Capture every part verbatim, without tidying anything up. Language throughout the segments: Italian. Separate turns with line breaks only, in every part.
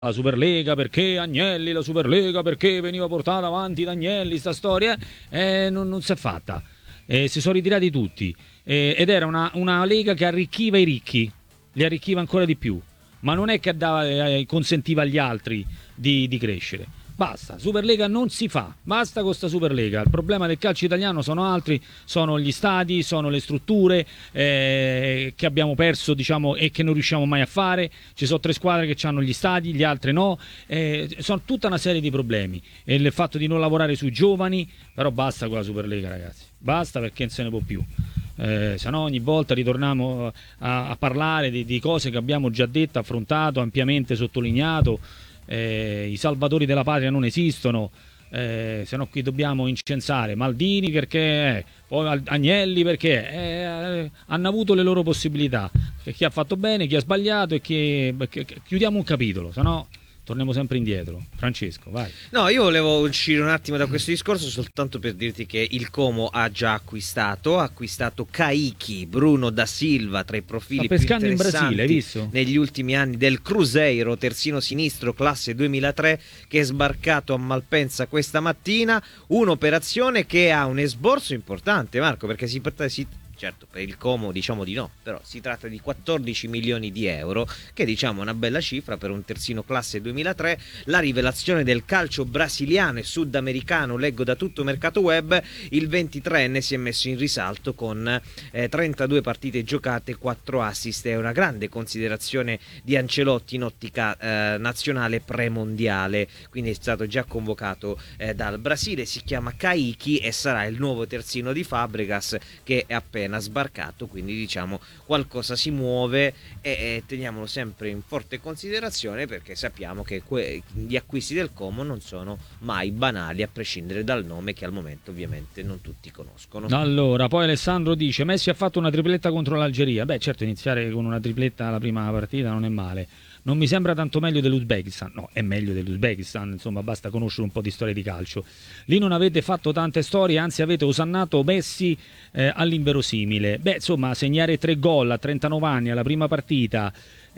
la Superlega, perché Agnelli, la Superlega, perché veniva portata avanti da Agnelli sta storia, eh, non, non si è fatta. Eh, si sono ritirati tutti eh, ed era una, una lega che arricchiva i ricchi, li arricchiva ancora di più, ma non è che dava, eh, consentiva agli altri di, di crescere. Basta, Superlega non si fa, basta con questa Superlega. Il problema del calcio italiano sono altri, sono gli stadi, sono le strutture eh, che abbiamo perso, diciamo, e che non riusciamo mai a fare. Ci sono tre squadre che hanno gli stadi, gli altri no, eh, sono tutta una serie di problemi. E il fatto di non lavorare sui giovani, però basta con la Superlega, ragazzi, basta, perché non se ne può più. Eh, se no ogni volta ritorniamo a, a parlare di, di cose che abbiamo già detto, affrontato, ampiamente sottolineato. Eh, i salvatori della patria non esistono, eh, se no qui dobbiamo incensare Maldini perché eh, poi Agnelli perché eh, hanno avuto le loro possibilità, chi ha fatto bene, chi ha sbagliato, e chi... chiudiamo un capitolo, se no torniamo sempre indietro. Francesco, vai.
No, io volevo uscire un attimo da questo discorso soltanto per dirti che il Como ha già acquistato, ha acquistato Caicchi, Bruno da Silva, tra i profili più interessanti
in Brasile, hai visto?
negli ultimi anni del Cruzeiro, terzino sinistro classe duemilatré, che è sbarcato a Malpensa questa mattina. Un'operazione che ha un esborso importante, Marco, perché si, si certo, per il Como diciamo di no, però si tratta di quattordici milioni di euro, che diciamo è una bella cifra per un terzino classe duemilatré. La rivelazione del calcio brasiliano e sudamericano, leggo da tutto Mercato Web, il ventitreenne si è messo in risalto con eh, trentadue partite giocate, quattro assist, è una grande considerazione di Ancelotti in ottica eh, nazionale premondiale, quindi è stato già convocato eh, dal Brasile, si chiama Caicchi e sarà il nuovo terzino di Fabregas, che è appena sbarcato, quindi diciamo qualcosa si muove e, e teniamolo sempre in forte considerazione, perché sappiamo che que- gli acquisti del Como non sono mai banali, a prescindere dal nome che al momento ovviamente non tutti conoscono.
Allora, poi Alessandro dice: Messi ha fatto una tripletta contro l'Algeria. Beh, certo, iniziare con una tripletta alla prima partita non è male. Non mi sembra tanto meglio dell'Uzbekistan. No, è meglio dell'Uzbekistan, insomma, basta conoscere un po' di storia di calcio. Lì non avete fatto tante storie, anzi avete osannato Messi eh, all'inverosimile. Beh, insomma, segnare tre gol a trentanove anni alla prima partita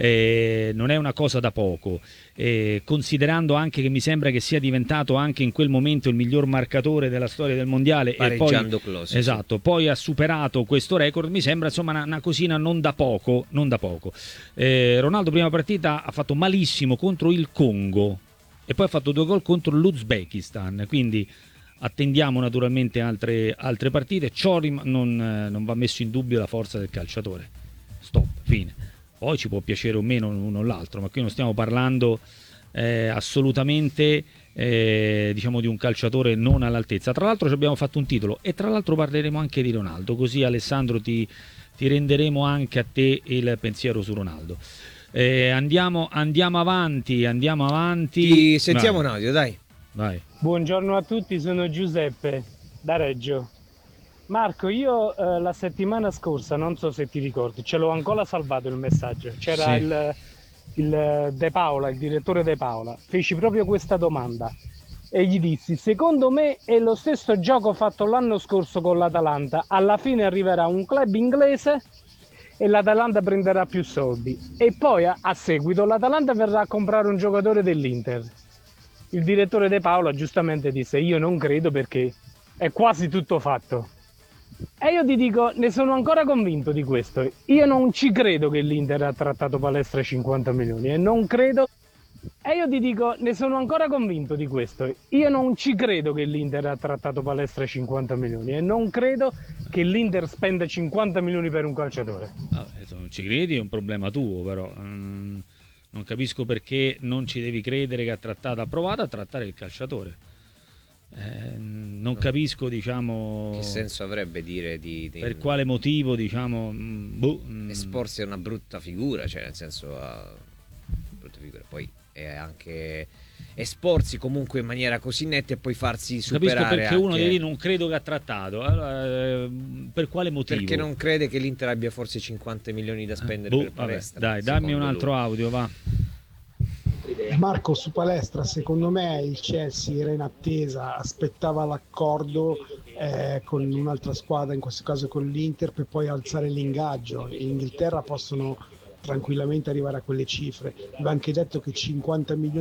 eh, non è una cosa da poco, eh, considerando anche che mi sembra che sia diventato anche in quel momento il miglior marcatore della storia del mondiale, e poi,
close,
esatto,
sì.
Poi ha superato questo record. Mi sembra insomma una, una cosina non da poco, non da poco. Eh, Ronaldo prima partita ha fatto malissimo contro il Congo e poi ha fatto due gol contro l'Uzbekistan, quindi attendiamo naturalmente altre, altre partite. Ciò rim- non, eh, non va messo in dubbio la forza del calciatore. Stop, fine. Poi ci può piacere o meno l'uno o l'altro, ma qui non stiamo parlando eh, assolutamente eh, diciamo di un calciatore non all'altezza. Tra l'altro ci abbiamo fatto un titolo e tra l'altro parleremo anche di Ronaldo, così Alessandro ti, ti renderemo anche a te il pensiero su Ronaldo. Eh, andiamo, andiamo avanti, andiamo avanti.
Ti sentiamo
Vai.
un audio, dai.
Vai.
Buongiorno a tutti, sono Giuseppe da Reggio. Marco, io eh, la settimana scorsa, non so se ti ricordi, ce l'ho ancora salvato il messaggio. C'era
Sì.
il, il De Paola, il direttore De Paola. Feci proprio questa domanda e gli dissi: secondo me è lo stesso gioco fatto l'anno scorso con l'Atalanta. Alla fine arriverà un club inglese e l'Atalanta prenderà più soldi. E poi a, a seguito l'Atalanta verrà a comprare un giocatore dell'Inter. Il direttore De Paola giustamente disse: io non credo, perché è quasi tutto fatto. E io ti dico, ne sono ancora convinto di questo. Io non ci credo che l'Inter ha trattato Palestra cinquanta milioni e non credo. E io ti dico, ne sono ancora convinto di questo. Io non ci credo che l'Inter ha trattato Palestra cinquanta milioni e non credo che l'Inter spenda cinquanta milioni per un calciatore.
Vabbè, se non ci credi è un problema tuo, però mm, non capisco perché non ci devi credere che ha trattato, ha provato a trattare il calciatore. Eh, non capisco, diciamo,
Che senso avrebbe dire di, di
per quale motivo, diciamo, mm, boh, mm.
esporsi a una brutta figura, cioè nel senso a brutta figura, poi è anche esporsi comunque in maniera così netta e poi farsi superare.
Capisco perché
anche...
uno di lì non credo che ha trattato. Allora, eh, per quale motivo?
Perché non crede che l'Inter abbia forse cinquanta milioni da spendere
boh,
per Palestra.
Vabbè, dai, dammi un altro
lui.
audio, va.
Marco, su Palestra, secondo me il Chelsea era in attesa, aspettava l'accordo eh, con un'altra squadra, in questo caso con l'Inter, per poi alzare l'ingaggio. In Inghilterra possono tranquillamente arrivare a quelle cifre. Va anche detto che cinquanta milioni